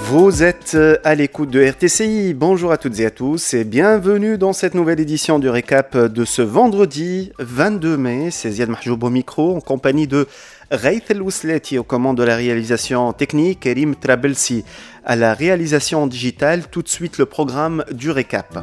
Vous êtes à l'écoute de RTCI. Bonjour à toutes et à tous et bienvenue dans cette nouvelle édition du récap de ce vendredi 22 mai. C'est Ziad Mahjoub au micro en compagnie de Raith El Ousleti aux commandes de la réalisation technique et Rim Trabelsi à la réalisation digitale. Tout de suite le programme du récap.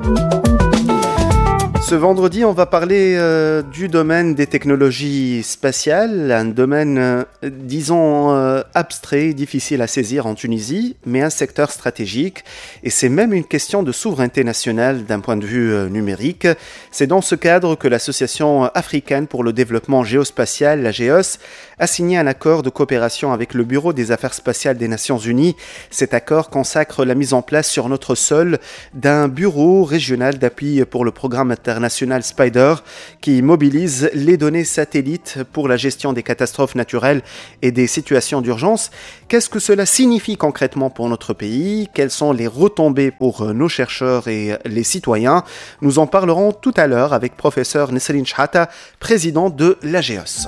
Ce vendredi, on va parler du domaine des technologies spatiales, un domaine, disons, abstrait, difficile à saisir en Tunisie, mais un secteur stratégique. Et c'est même une question de souveraineté nationale d'un point de vue numérique. C'est dans ce cadre que l'Association africaine pour le développement géospatial, la GEOS, a signé un accord de coopération avec le Bureau des affaires spatiales des Nations Unies. Cet accord consacre la mise en place sur notre sol d'un bureau régional d'appui pour le programme international Spider qui mobilise les données satellites pour la gestion des catastrophes naturelles et des situations d'urgence. Qu'est-ce que cela signifie concrètement pour notre pays? Quelles sont les retombées pour nos chercheurs et les citoyens? Nous en parlerons tout à l'heure avec professeur Nesrine Chhata, président de la GEOS.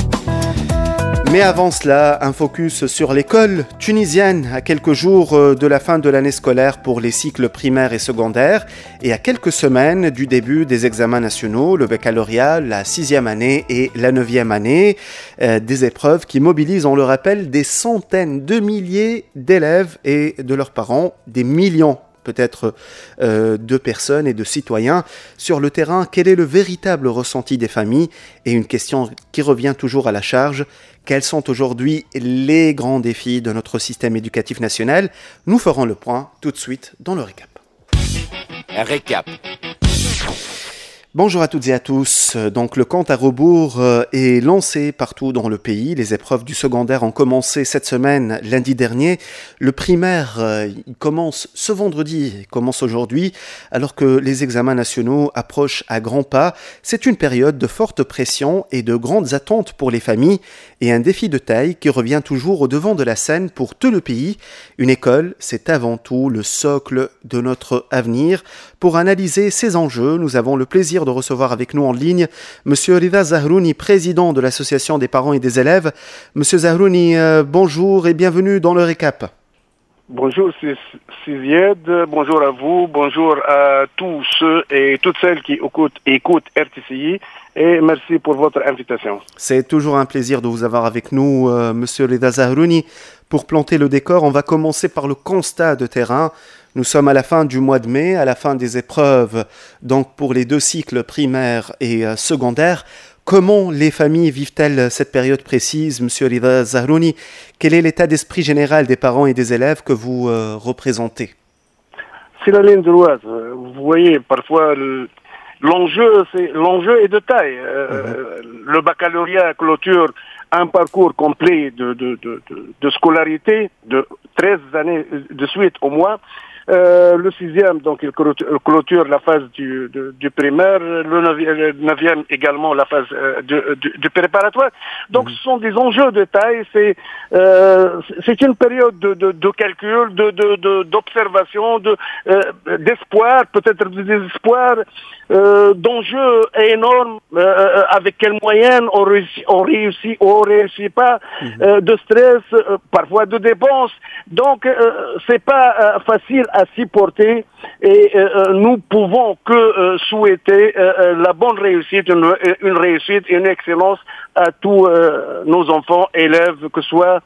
Mais avant cela, un focus sur l'école tunisienne à quelques jours de la fin de l'année scolaire pour les cycles primaires et secondaires et à quelques semaines du début des examens nationaux, le baccalauréat, la 6e année et la 9e année, des épreuves qui mobilisent, on le rappelle, des centaines de milliers d'élèves et de leurs parents, des millions peut-être de personnes et de citoyens sur le terrain. Quel est le véritable ressenti des familles? Et une question qui revient toujours à la charge, quels sont aujourd'hui les grands défis de notre système éducatif national? Nous ferons le point tout de suite dans le récap. Récap. Bonjour à toutes et à tous. Donc le compte à rebours est lancé partout dans le pays. Les épreuves du secondaire ont commencé cette semaine, lundi dernier. Le primaire il commence ce vendredi, commence aujourd'hui, alors que les examens nationaux approchent à grands pas. C'est une période de forte pression et de grandes attentes pour les familles et un défi de taille qui revient toujours au devant de la scène pour tout le pays. Une école, c'est avant tout le socle de notre avenir. Pour analyser ces enjeux, nous avons le plaisir de recevoir avec nous en ligne Monsieur Rida Zahrouni, président de l'Association des parents et des élèves. Monsieur Zahrouni, bonjour et bienvenue dans le récap. Bonjour, c'est Ziad. Bonjour à vous. Bonjour à tous ceux et toutes celles qui écoutent RTCI. Et merci pour votre invitation. C'est toujours un plaisir de vous avoir avec nous, Monsieur Rida Zahrouni. Pour planter le décor, on va commencer par le constat de terrain. Nous sommes à la fin du mois de mai, à la fin des épreuves, donc pour les deux cycles primaires et secondaires. Comment les familles vivent-elles cette période précise, Monsieur Rida Zahrouni? Quel est l'état d'esprit général des parents et des élèves que vous représentez? C'est la ligne droite. Vous voyez, parfois, l'enjeu est de taille. Le baccalauréat clôture un parcours complet de scolarité de 13 années de suite au moins. Le 6e, donc, il clôture la phase du primaire, le 9e également la phase du préparatoire. Donc, ce sont des enjeux de taille. C'est une période de calcul, d'observation, d'espoir, peut-être de désespoir, d'enjeux énormes. Avec quels moyens on réussit pas, de stress, parfois de dépenses. Donc, c'est pas facile à s'y porter et nous pouvons que souhaiter la bonne réussite, une réussite et une excellence à tous nos enfants, élèves, que ce soit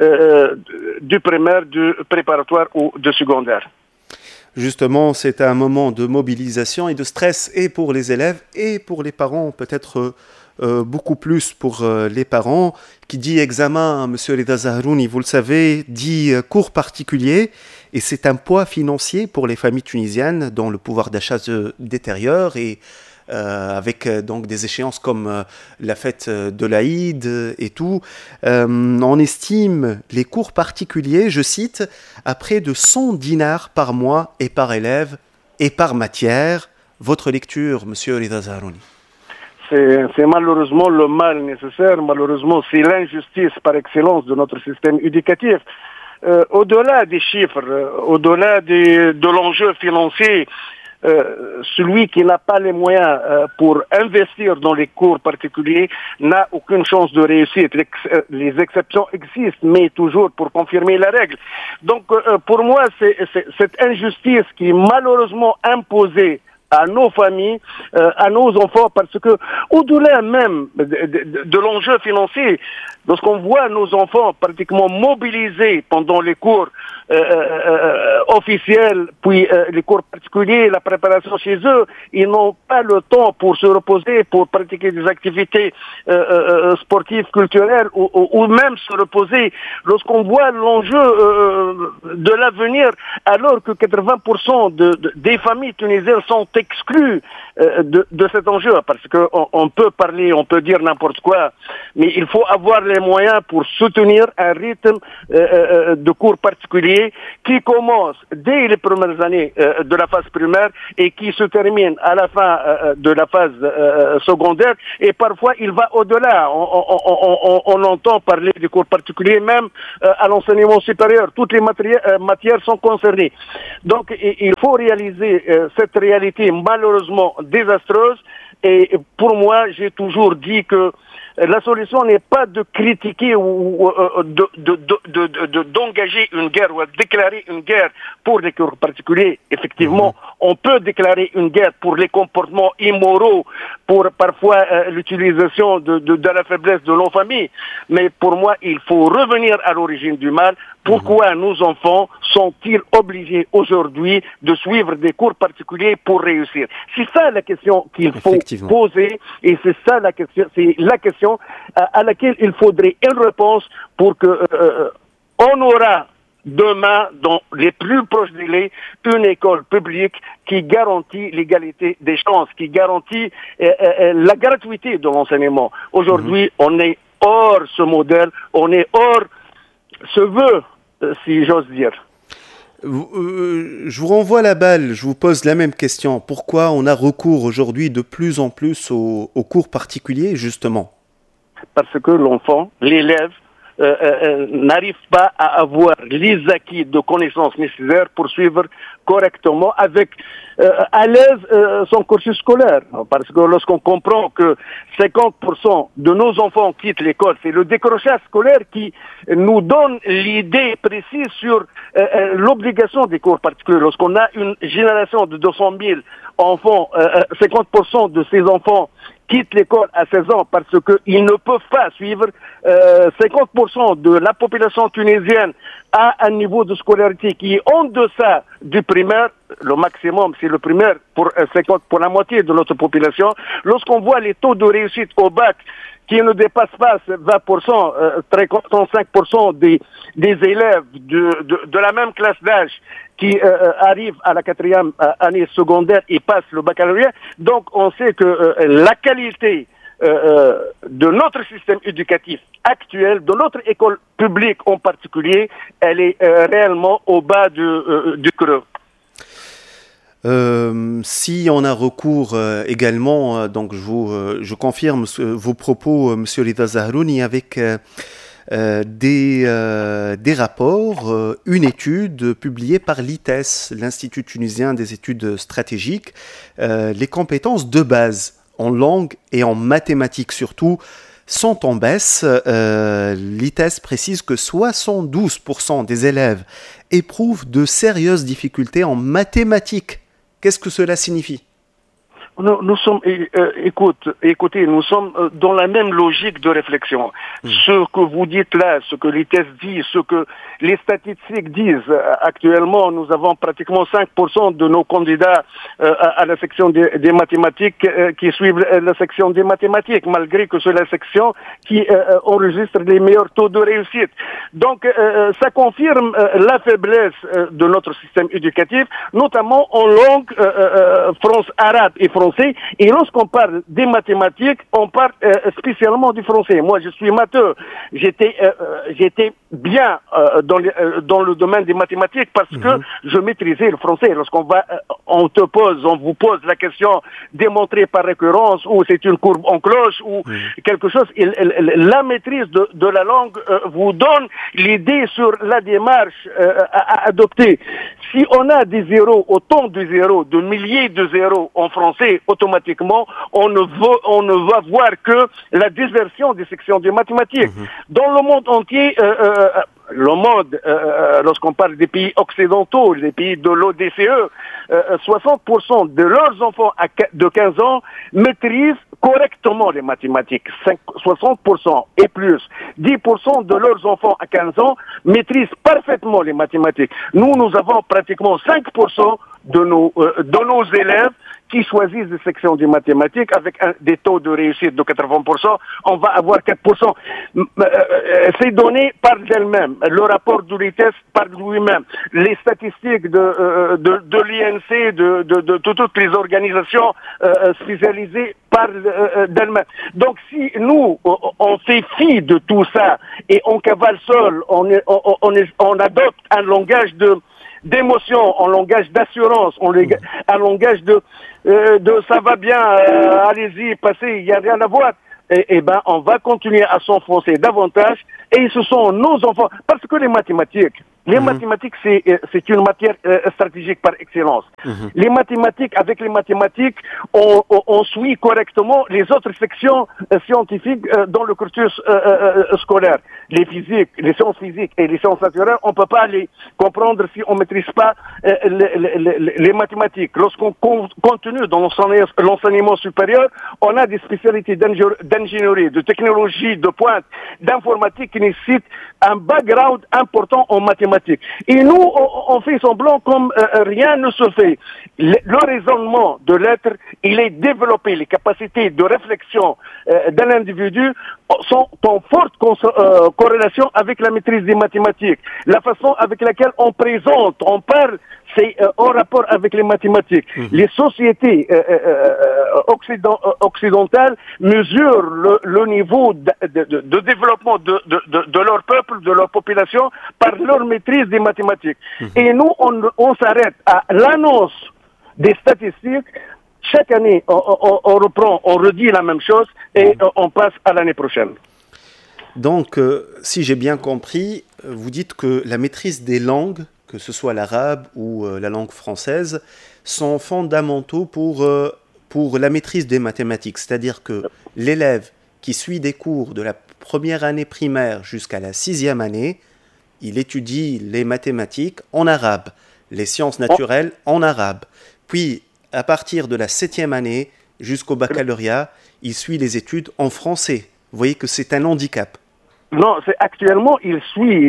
du primaire, du préparatoire ou du secondaire. Justement, c'est un moment de mobilisation et de stress et pour les élèves et pour les parents, peut-être beaucoup plus pour les parents. Qui dit examen, Monsieur Rida Zahrouni, vous le savez, dit cours particulier. Et c'est un poids financier pour les familles tunisiennes dont le pouvoir d'achat se détériore et avec donc des échéances comme la fête de l'Aïd et tout. On estime les cours particuliers, je cite, à près de 100 dinars par mois et par élève et par matière. Votre lecture, Monsieur Rida Zahrouni? C'est malheureusement le mal nécessaire, malheureusement c'est l'injustice par excellence de notre système éducatif. Au-delà des chiffres, au-delà de l'enjeu financier, celui qui n'a pas les moyens pour investir dans les cours particuliers n'a aucune chance de réussite. Les exceptions existent, mais toujours pour confirmer la règle. Donc, pour moi, c'est cette injustice qui est malheureusement imposée à nos familles, à nos enfants, parce que au-delà même de l'enjeu financier, lorsqu'on voit nos enfants pratiquement mobilisés pendant les cours officiels, puis les cours particuliers, la préparation chez eux, ils n'ont pas le temps pour se reposer, pour pratiquer des activités sportives, culturelles, ou même se reposer. Lorsqu'on voit l'enjeu de l'avenir, alors que 80% des familles tunisiennes sont exclues de cet enjeu, parce qu'on peut parler, on peut dire n'importe quoi, mais il faut avoir les moyens pour soutenir un rythme de cours particulier qui commence dès les premières années de la phase primaire et qui se termine à la fin de la phase secondaire, et parfois il va au-delà. On entend parler des cours particuliers même à l'enseignement supérieur. Toutes les matières sont concernées. Donc il faut réaliser cette réalité malheureusement désastreuse, et pour moi j'ai toujours dit que la solution n'est pas de critiquer ou d'engager une guerre ou de déclarer une guerre pour les cours particuliers. Effectivement, on peut déclarer une guerre pour les comportements immoraux, pour parfois l'utilisation de la faiblesse de nos familles. Mais pour moi, il faut revenir à l'origine du mal. Pourquoi nos enfants sont-ils obligés aujourd'hui de suivre des cours particuliers pour réussir? C'est ça la question qu'il faut poser, et c'est ça la question à laquelle il faudrait une réponse pour que on aura demain, dans les plus proches délais, une école publique qui garantit l'égalité des chances, qui garantit la gratuité de l'enseignement. Aujourd'hui, on est hors ce modèle, on est hors ce vœu, si j'ose dire. Je vous renvoie la balle, je vous pose la même question. Pourquoi on a recours aujourd'hui de plus en plus aux cours particuliers, justement? Parce que l'enfant, l'élève, n'arrive pas à avoir les acquis de connaissances nécessaires pour suivre correctement avec à l'aise son cursus scolaire. Parce que lorsqu'on comprend que 50% de nos enfants quittent l'école, c'est le décrochage scolaire qui nous donne l'idée précise sur l'obligation des cours particuliers. Lorsqu'on a une génération de 200 000 enfants, 50% de ces enfants quittent l'école à 16 ans parce qu'ils ne peuvent pas suivre. 50% de la population tunisienne a un niveau de scolarité qui est en deçà du primaire. Le maximum, c'est le primaire pour la moitié de notre population. Lorsqu'on voit les taux de réussite au bac qui ne dépassent pas 20%, 35% des élèves de la même classe d'âge qui arrivent à la 4e année secondaire et passent le baccalauréat. Donc on sait que la qualité de notre système éducatif actuel, de notre école publique en particulier, elle est réellement au bas du creux. Si on a recours également, donc je confirme vos propos, Monsieur Rida Zahrouni, avec des rapports, une étude publiée par l'ITES, l'Institut tunisien des études stratégiques, les compétences de base en langue et en mathématiques surtout sont en baisse. L'ITES précise que 72% des élèves éprouvent de sérieuses difficultés en mathématiques. Qu'est-ce que cela signifie ? Nous sommes, écoutez, nous sommes dans la même logique de réflexion. Ce que vous dites là, ce que les tests disent, ce que les statistiques disent, actuellement, nous avons pratiquement 5% de nos candidats à la section des mathématiques qui suivent la section des mathématiques, malgré que c'est la section qui enregistre les meilleurs taux de réussite. Donc, ça confirme la faiblesse de notre système éducatif, notamment en langue arabe et française. français. Et lorsqu'on parle des mathématiques, on parle spécialement du français. Moi, je suis matheux. J'étais bien dans le domaine des mathématiques parce que je maîtrisais le français. On vous pose la question démontrée par récurrence ou c'est une courbe en cloche ou quelque chose. La maîtrise de la langue vous donne l'idée sur la démarche à adopter. Si on a des zéros, autant de zéros, de milliers de zéros en français, automatiquement, on ne va voir que la dispersion des sections de mathématiques. Dans le monde entier, lorsqu'on parle des pays occidentaux, les pays de l'ODCE, 60% de leurs enfants de 15 ans maîtrisent correctement les mathématiques. 60% et plus. 10% de leurs enfants à 15 ans maîtrisent parfaitement les mathématiques. Nous avons pratiquement 5% de nos élèves qui choisissent des sections de mathématiques avec des taux de réussite de 80%, on va avoir 4%. Ces données parlent d'elles-mêmes. Le rapport de l'ITES parle de lui-même. Les statistiques de l'INC, de toutes les organisations spécialisées parlent d'elles-mêmes. Donc si nous, on fait fi de tout ça et on cavale seul, on adopte un langage d'émotion, en langage d'assurance, un langage de ça va bien, allez-y, passez, il n'y a rien à voir. On va continuer à s'enfoncer davantage et ce sont nos enfants. Parce que les mathématiques, c'est une matière stratégique par excellence. Les mathématiques, avec les mathématiques, on suit correctement les autres sections scientifiques dans le cursus scolaire. Les sciences physiques et les sciences naturelles, on ne peut pas les comprendre si on ne maîtrise pas les mathématiques. Lorsqu'on continue dans l'enseignement supérieur, on a des spécialités d'ingénierie, de technologie, de pointe, d'informatique qui nécessitent un background important en mathématiques. Et nous, on fait semblant comme rien ne se fait. Le raisonnement de l'être, il est développé. Les capacités de réflexion d'un individu sont en forte corrélation avec la maîtrise des mathématiques. La façon avec laquelle on présente, on parle, c'est en rapport avec les mathématiques. Les sociétés occidentales mesurent le niveau de développement de leur peuple, de leur population, par leur maîtrise des mathématiques. Et nous, on s'arrête à l'annonce des statistiques. Chaque année, on reprend, on redit la même chose et on passe à l'année prochaine. Donc, si j'ai bien compris, vous dites que la maîtrise des langues, que ce soit l'arabe ou la langue française, sont fondamentaux pour la maîtrise des mathématiques. C'est-à-dire que l'élève qui suit des cours de la première année primaire jusqu'à la 6e année, il étudie les mathématiques en arabe, les sciences naturelles en arabe. Puis, à partir de la 7e année jusqu'au baccalauréat, il suit les études en français. Vous voyez que c'est un handicap. Non, actuellement, il suit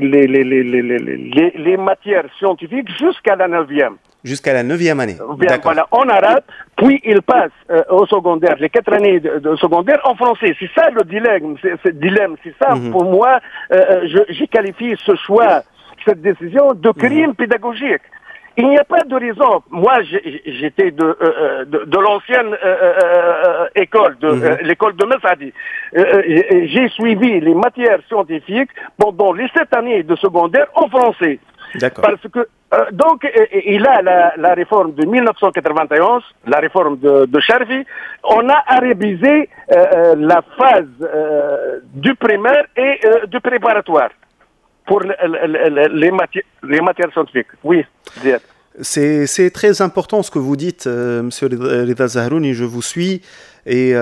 les matières scientifiques jusqu'à la 9e. Jusqu'à la 9e année. Bien, voilà, en arabe, puis il passe au secondaire, les 4 années de secondaire en français. C'est ça le dilemme. C'est ça, pour moi, j'ai qualifié ce choix, cette décision de crime pédagogique. Il n'y a pas de raison. Moi, j'étais de l'ancienne école, l'école de Messadi. J'ai suivi les matières scientifiques pendant les 7 années de secondaire en français. D'accord. Parce que donc il a la réforme de 1991, la réforme de Charvi. On a arabisé la phase du primaire et du préparatoire pour les matières scientifiques. Oui, Ziad. C'est très important ce que vous dites, Monsieur Rida Zahrouni, je vous suis, et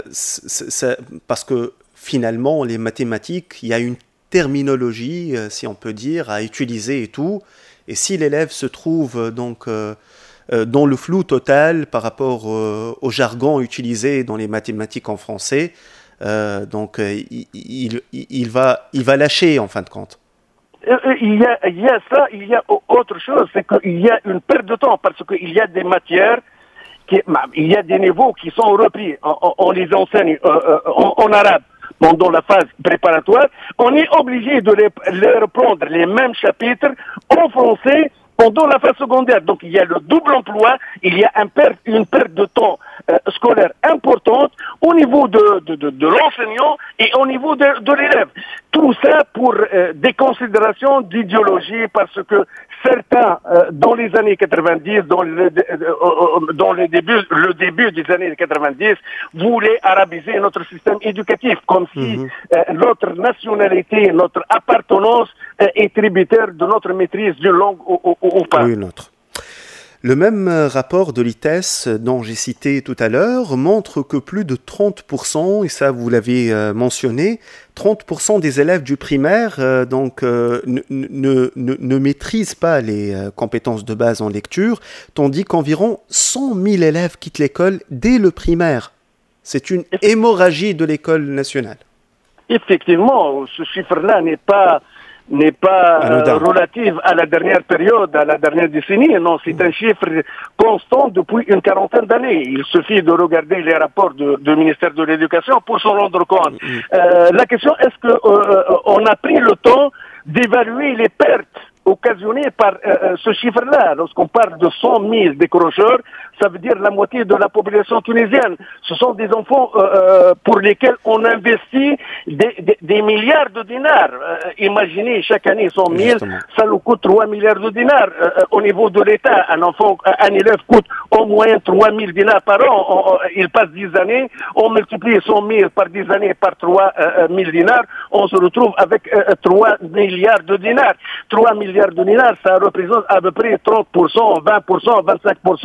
parce que finalement, les mathématiques, il y a une terminologie, si on peut dire, à utiliser et tout, et si l'élève se trouve donc dans le flou total par rapport au jargon utilisé dans les mathématiques en français, donc il va lâcher en fin de compte. Il y a ça, il y a autre chose, c'est qu'il y a une perte de temps parce qu'il y a des matières, il y a des niveaux qui sont repris, on les enseigne en arabe pendant la phase préparatoire, on est obligé de les reprendre les mêmes chapitres en français pendant la phase secondaire. Donc il y a le double emploi, il y a une perte de temps scolaire importante au niveau de l'enseignant et au niveau de l'élève. Tout ça pour des considérations d'idéologie, parce que certains, dans les années 90, dans le début des années 90, voulaient arabiser notre système éducatif, comme si notre nationalité, notre appartenance est tributaire de notre maîtrise d'une langue ou pas. Oui, notre. Le même rapport de l'ITES dont j'ai cité tout à l'heure montre que plus de 30%, et ça vous l'avez mentionné, 30% des élèves du primaire ne maîtrisent pas les compétences de base en lecture, tandis qu'environ 100 000 élèves quittent l'école dès le primaire. C'est une hémorragie de l'école nationale. Effectivement, ce chiffre-là n'est pas relative à la dernière période, à la dernière décennie. Non, c'est un chiffre constant depuis une quarantaine d'années. Il suffit de regarder les rapports du ministère de l'Éducation pour s'en rendre compte. La question, est-ce que on a pris le temps d'évaluer les pertes occasionnées par ce chiffre-là? Lorsqu'on parle de 100 000 décrocheurs, ça veut dire la moitié de la population tunisienne. Ce sont des enfants pour lesquels on investit des milliards de dinars. Imaginez chaque année 100 000, justement, ça nous coûte 3 milliards de dinars. Au niveau de l'État, un élève coûte au moins 3 000 dinars par an. Il passe 10 années, on multiplie 100 000 par 10 années par 3 000 dinars, on se retrouve avec 3 milliards de dinars. 3 milliards de dinars, ça représente à peu près 30%, 20%, 25%